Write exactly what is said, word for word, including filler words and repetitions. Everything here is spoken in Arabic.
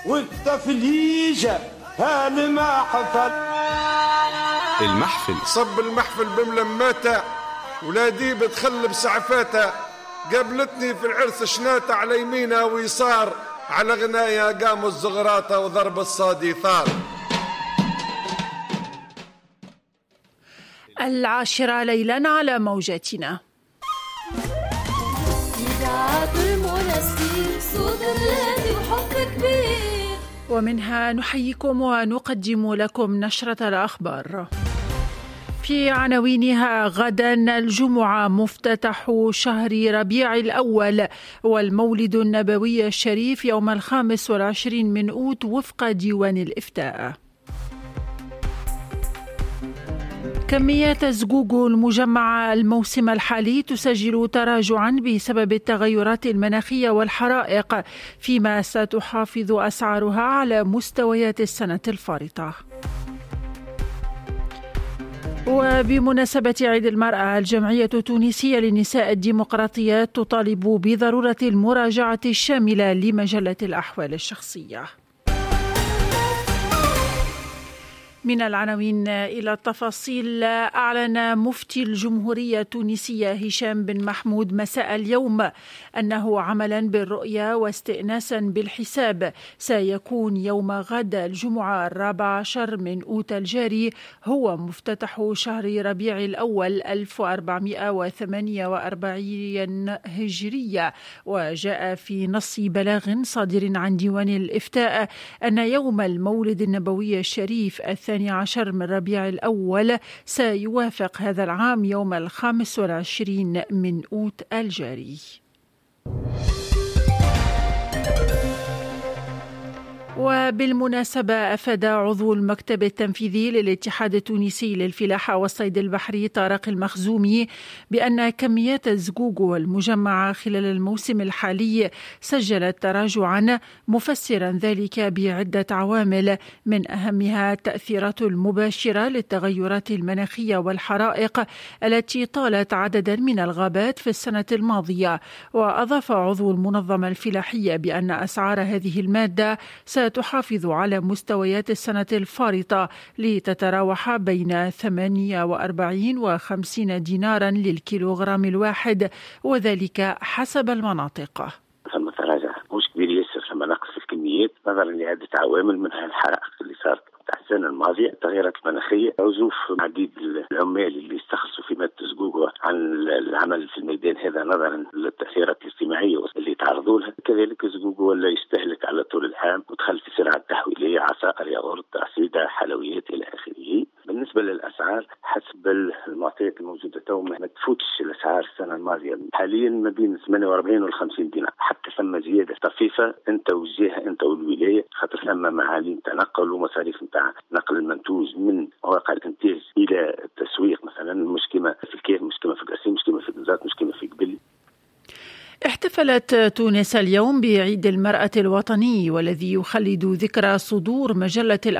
والتفليجة هالمحفل. المحفل صب المحفل بملماتة، ولادي بتخلب سعفاتة، قابلتني في العرس شناتة على يمينها ويسار، على غناية قاموا الزغراطة وضرب الصادي ثار. العاشرة ليلا على موجاتنا. ومنها نحييكم ونقدم لكم نشرة الأخبار. في عناوينها: غدا الجمعة مفتتح شهر ربيع الأول والمولد النبوي الشريف يوم الخامس والعشرين من أوت وفق ديوان الإفتاء. كميات زقوق المجمعة الموسم الحالي تسجل تراجعا بسبب التغيرات المناخية والحرائق، فيما ستحافظ أسعارها على مستويات السنة الفارطة. وبمناسبة عيد المرأة، الجمعية التونسية للنساء الديمقراطيات تطالب بضرورة المراجعة الشاملة لمجلة الأحوال الشخصية. من العناوين إلى التفاصيل. أعلن مفتي الجمهورية التونسية هشام بن محمود مساء اليوم أنه عملا بالرؤية واستئناسا بالحساب سيكون يوم غد الجمعة الرابع عشر من أوت الجاري هو مفتتح شهر ربيع الأول ألف وأربعمائة وثمانية وأربعين هجرية. وجاء في نص بلاغ صادر عن ديوان الإفتاء أن يوم المولد النبوي الشريف الثاني عشر من ربيع الأول سيوافق هذا العام يوم الخامس والعشرين من أوت الجاري. وبالمناسبة، أفاد عضو المكتب التنفيذي للاتحاد التونسي للفلاحة والصيد البحري طارق المخزومي بأن كميات الزقوق والمجمعة خلال الموسم الحالي سجلت تراجعا، مفسرا ذلك بعدة عوامل من أهمها التأثيرات المباشرة للتغيرات المناخية والحرائق التي طالت عددا من الغابات في السنة الماضية. وأضاف عضو المنظمة الفلاحية بأن أسعار هذه المادة تحافظ على مستويات السنة الفارطة لتتراوح بين ثمانية وأربعين وخمسين دينارا للكيلوغرام الواحد، وذلك حسب المناطق. ثم تراجع مش كبير ياسر، ثم نقص في الكميات نظرا لعدة عوامل، منها الحرائق اللي صارت تاع السنة الماضية، التغيرات المناخية، عزوف عديد العمال اللي استخلصوا في مادة الزقوق عن العمل في الميدان، هذا نظرا للتأثيرات الاجتماعية اللي تعرضوا لها. كذلك الزقوق ولا يستهلك على طول العام ودخل في سلع التحويلية، عصائر، ياغورت، عصيدة، حلويات إلى آخره. بالنسبة للأسعار حسب المعطيات الموجودة تو ما تفوتش الأسعار السنة الماضية، حاليا ما بين ثمانية وأربعين والخمسين دينار، حتى ثم زيادة طفيفة أنت والجهة أنت والولاية، خاطر ثم معاليم تنقل ومصاريف نتاع نقل المنتوج من مواقع الإنتاج إلى التسويق، مثلا مش كما في الكيف، مش كما في القصيم، مش كما في البزات، مش كما في قبل. احتفلت تونس اليوم بعيد المرأة الوطني، والذي يخلد ذكرى صدور مجلة